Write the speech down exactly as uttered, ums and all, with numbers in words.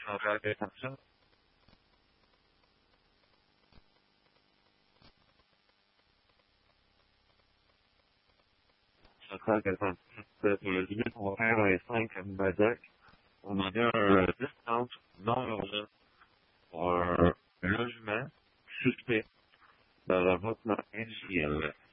en faire quelque chose. Je crois que ça, pour le dîner, on va faire un cinq à Bazac. On a bien un discount non urgent pour un logement suspect dans un lotissement industriel.